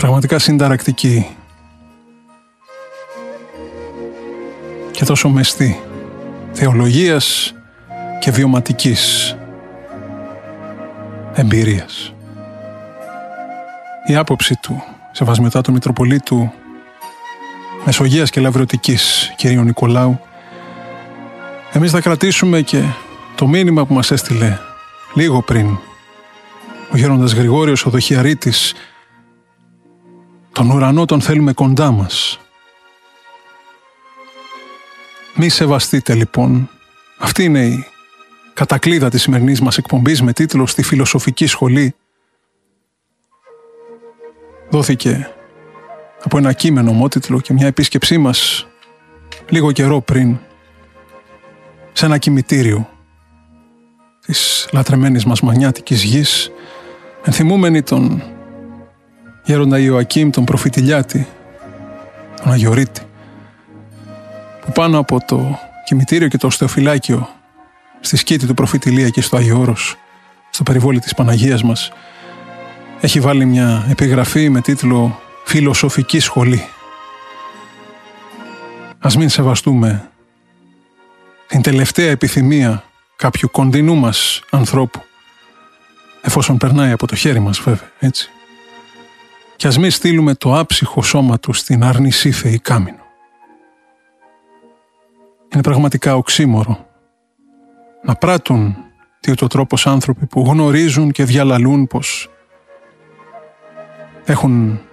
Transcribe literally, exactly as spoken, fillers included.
πραγματικά συνταρακτική και τόσο μεστή θεολογίας και βιωματικής εμπειρίας. Η άποψη του, σεβασμιωτά του Μητροπολίτου Μεσογείας και Λαυρωτικής κ. Νικολάου, εμείς θα κρατήσουμε και το μήνυμα που μας έστειλε λίγο πριν ο γέροντας Γρηγόριος ο Δοχιαρίτης. Τον ουρανό τον θέλουμε κοντά μας. Μη σεβαστείτε λοιπόν. Αυτή είναι η κατακλείδα της σημερινής μας εκπομπής με τίτλο «Στη Φιλοσοφική Σχολή». Δόθηκε από ένα κείμενο ομότιτλο και μια επίσκεψή μας λίγο καιρό πριν σε ένα κημητήριο της λατρεμένης μας μανιάτικης γης, ενθυμούμενοι τον γέροντα Ιωακήμ, τον προφητηλιάτη, τον Αγιορείτη, που πάνω από το κημητήριο και το οστεοφυλάκιο στη σκήτη του προφητηλία και στο Άγιο Όρος, στο περιβόλι της Παναγίας μας, έχει βάλει μια επιγραφή με τίτλο «Φιλοσοφική Σχολή». Ας μην σεβαστούμε την τελευταία επιθυμία κάποιου κοντινού μας ανθρώπου, εφόσον περνάει από το χέρι μας βέβαια, έτσι. Και ας μην στείλουμε το άψυχο σώμα του στην αρνησίθεη κάμινο. Είναι πραγματικά οξύμορο να πράττουν τι ούτω τρόπος άνθρωποι που γνωρίζουν και διαλαλούν πως έχουν